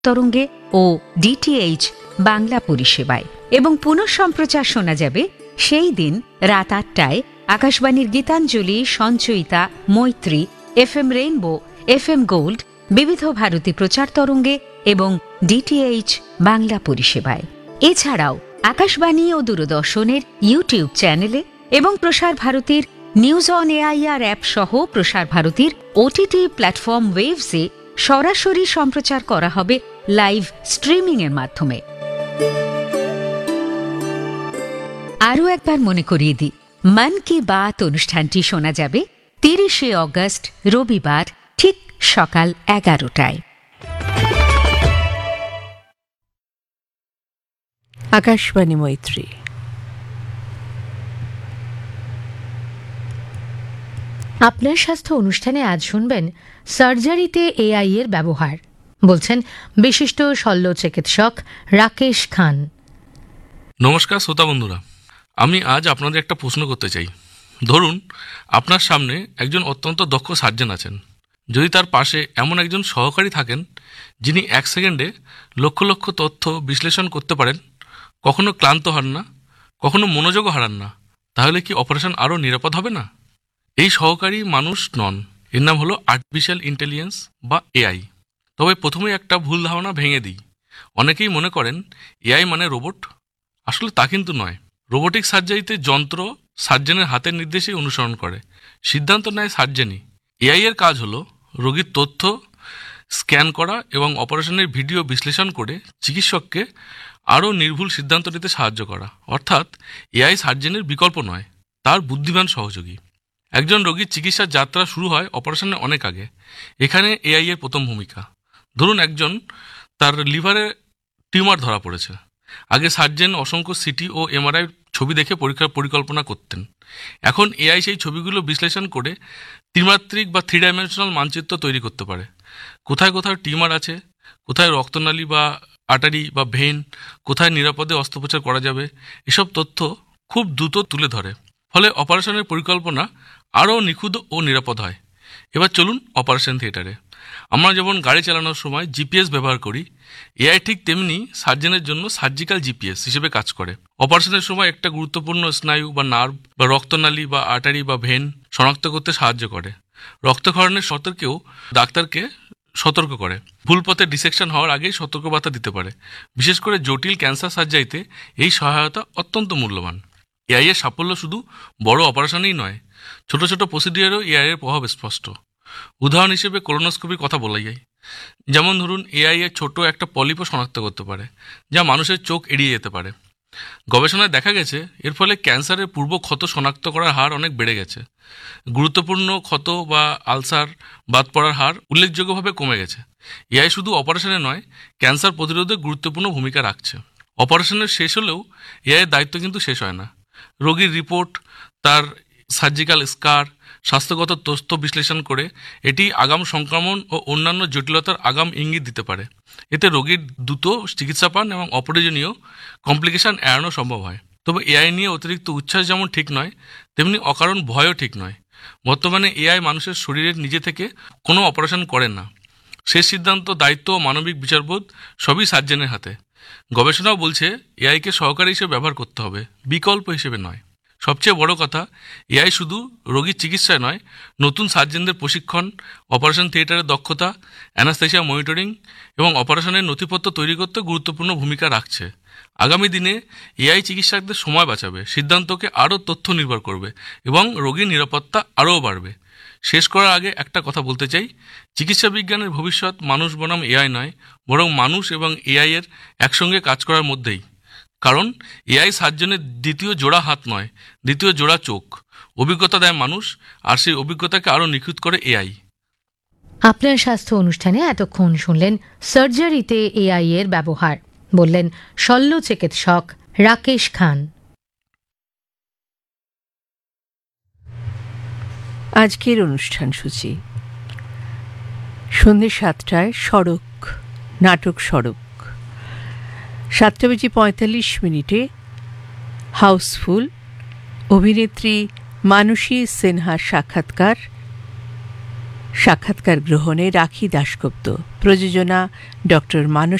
তরঙ্গে ও ডিটিএইচ বাংলা পরিষেবায়, এবং পুনঃ সম্প্রচার শোনা যাবে সেই দিন রাত ৮টায় আকাশবাণীর গীতাঞ্জলি, সঞ্চয়িতা, মৈত্রী, এফএম রেইনবো, এফএম গোল্ড, বিবিধ ভারতী প্রচার তরঙ্গে এবং ডিটিএইচ বাংলা পরিষেবায়। এছাড়াও আকাশবাণী ও দূরদর্শনের ইউটিউব চ্যানেলে এবং প্রসার ভারতীর নিউজ অন এআইআর অ্যাপ সহ প্রসার ভারতীর ওটিটি প্ল্যাটফর্ম ওয়েভসে সরাসরি সম্প্রচার করা হবে লাইভ স্ট্রিমিং এর মাধ্যমে। আরও একবার মনে করিয়ে দিই, মন কি বাত অনুষ্ঠানটি শোনা যাবে ৩০শে অগস্ট রবিবার ঠিক সকাল ১১টায়। আকাশবাণী মৈত্রী। আপনার স্বাস্থ্য অনুষ্ঠানে আজ শুনবেন সার্জারিতে এআই এর ব্যবহার, বলছেন বিশিষ্ট শল্য চিকিৎসক রাকেশ খান। নমস্কার শ্রোতা বন্ধুরা, আমি আজ আপনাদের একটা প্রশ্ন করতে চাই। ধরুন আপনার সামনে একজন অত্যন্ত দক্ষ সার্জন আছেন। যদি তার পাশে এমন একজন সহকারী থাকেন যিনি ১ সেকেন্ডে লক্ষ লক্ষ তথ্য বিশ্লেষণ করতে পারেন, কখনো ক্লান্ত হন না, কখনো মনোযোগও হারান না, তাহলে কি অপারেশন আরও নিরাপদ হবে না? এই সহকারী মানুষ নন, এর নাম হলো আর্টিফিশিয়াল ইন্টেলিজেন্স বা এআই। তবে প্রথমে একটা ভুল ধারণা ভেঙে দিই। অনেকেই মনে করেন এআই মানে রোবট। আসলে তা কিন্তু নয়। রোবোটিক সার্জারিতে যন্ত্র সার্জনের হাতের নির্দেশেই অনুসরণ করে, সিদ্ধান্ত নেয় সার্জনই। এআই এর কাজ হলো রোগীর তথ্য স্ক্যান করা এবং অপারেশনের ভিডিও বিশ্লেষণ করে চিকিৎসককে আরও নির্ভুল সিদ্ধান্ত নিতে সাহায্য করা। অর্থাৎ এআই সার্জনের বিকল্প নয়, তার বুদ্ধিমান সহযোগী। একজন রোগীর চিকিৎসার যাত্রা শুরু হয় অপারেশনের অনেক আগে। এখানে এআই এর প্রথম ভূমিকা। ধরুন একজন তার লিভারে টিউমার ধরা পড়েছে। আগে সার্জন অসংখ্য সিটি ও এমআরআই ছবি দেখে পরীক্ষার পরিকল্পনা করতেন। এখন এআই সেই ছবিগুলো বিশ্লেষণ করে ত্রিমাত্রিক বা 3 ডাইমেনশনাল মানচিত্র তৈরি করতে পারে। কোথায় কোথায় টিউমার আছে, কোথায় রক্তনালী বা আর্টারি বা ভেইন, কোথায় নিরাপদে অস্ত্রোপচার করা যাবে, এসব তথ্য খুব দ্রুত তুলে ধরে। ফলে অপারেশনের পরিকল্পনা আরও নিখুঁত ও নিরাপদ হয়। এবার চলুন অপারেশন থিয়েটারে। আমরা যেমন গাড়ি চালানোর সময় জিপিএস ব্যবহার করি, এআই ঠিক তেমনি সার্জনের জন্য সার্জিক্যাল জিপিএস হিসেবে কাজ করে। অপারেশনের সময় একটা গুরুত্বপূর্ণ স্নায়ু বা নার্ভ বা রক্তনালী বা আর্টারি বা ভেন শনাক্ত করতে সাহায্য করে। রক্তক্ষরণের সতর্কেও ডাক্তারকে সতর্ক করে। ভুল পথে ডিসেকশন হওয়ার আগেই সতর্কবার্তা দিতে পারে। বিশেষ করে জটিল ক্যান্সার সার্জারিতে এই সহায়তা অত্যন্ত মূল্যবান। এআই এর সাফল্য শুধু বড় অপারেশনেই নয়, ছোট ছোট প্রসিডিউরেও এআই এর প্রভাব স্পষ্ট। উদাহরণ হিসেবে কোলোনোস্কোপির কথা বলা যায়। যেমন ধরুন এআই এর ছোট একটা পলিপও শনাক্ত করতে পারে, যা মানুষের চোখ এড়িয়ে যেতে পারে। গবেষণায় দেখা গেছে এর ফলে ক্যান্সারের পূর্ব ক্ষত শনাক্ত করার হার অনেক বেড়ে গেছে। গুরুত্বপূর্ণ ক্ষত বা আলসার বাদ পড়ার হার উল্লেখযোগ্যভাবে কমে গেছে। এআই শুধু অপারেশনে নয়, ক্যান্সার প্রতিরোধে গুরুত্বপূর্ণ ভূমিকা রাখছে। অপারেশনের শেষ হলেও এআইয়ের দায়িত্ব কিন্তু শেষ হয় না। রোগীর রিপোর্ট, তার সার্জিক্যাল স্কার, স্বাস্থ্যগত তথ্য বিশ্লেষণ করে এটি আগাম সংক্রমণ ও অন্যান্য জটিলতার আগাম ইঙ্গিত দিতে পারে। এতে রোগীর দ্রুত চিকিৎসা পান এবং অপ্রয়োজনীয় কমপ্লিকেশন এড়ানো সম্ভব হয়। তবে এআই নিয়ে অতিরিক্ত উচ্ছ্বাস যেমন ঠিক নয়, তেমনি অকারণ ভয়ও ঠিক নয়। বর্তমানে এআই মানুষের শরীরের নিজে থেকে কোনো অপারেশন করেন না। শেষ সিদ্ধান্ত, দায়িত্ব ও মানবিক বিচারবোধ সবই সার্জনের হাতে। গবেষণাও বলছে এআইকে সহকারী হিসেবে ব্যবহার করতে হবে, বিকল্প হিসেবে নয়। সবচেয়ে বড় কথা, এআই শুধু রোগীর চিকিৎসায় নয়, নতুন সার্জনদের প্রশিক্ষণ, অপারেশন থিয়েটারের দক্ষতা, অ্যানাস্থেসিয়া মনিটরিং এবং অপারেশনের নথিপত্র তৈরি করতে গুরুত্বপূর্ণ ভূমিকা রাখছে। আগামী দিনে এআই চিকিৎসকদের সময় বাঁচাবে, সিদ্ধান্তকে আরও তথ্য নির্ভর করবে এবং রোগীর নিরাপত্তা আরও বাড়বে। শেষ করার আগে একটা কথা বলতে চাই, চিকিৎসা বিজ্ঞানের ভবিষ্যৎ মানুষ বনাম এআই নয়, বরং মানুষ এবং এআই এর একসঙ্গে কাজ করার মধ্যেই। কারণ এআই সার্জনের দ্বিতীয় জোড়া হাত নয়, দ্বিতীয় জোড়া চোখ। অভিজ্ঞতা দেয় মানুষ, আর সেই অভিজ্ঞতাকে আরও নিখুঁত করে এআই। আপনার স্বাস্থ্য অনুষ্ঠানে এতক্ষণ শুনলেন সার্জারিতে এআই এর ব্যবহার, বললেন শল্য চিকিৎসক রাকেশ খান। আজকের অনুষ্ঠান সূচি: সন্ধ্যে 7টায় সড়ক নাটক সড়ক, 7:45 হাউসফুল, অভিনেত্রী মানসী সিনহার সাক্ষাৎকার, সাক্ষাৎকার গ্রহণে রাখি দাশগুপ্ত, প্রযোজনা ডক্টর মানস